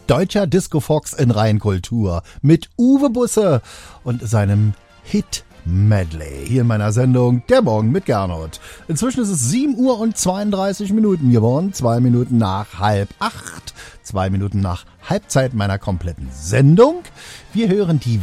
Deutscher Disco Fox in Rheinkultur mit Uwe Busse und seinem Hit Medley hier in meiner Sendung Der Morgen mit Gernot. Inzwischen ist es 7 Uhr und 32 Minuten geworden, 2 Minuten nach 7:30, 2 Minuten nach Halbzeit meiner kompletten Sendung. Wir hören die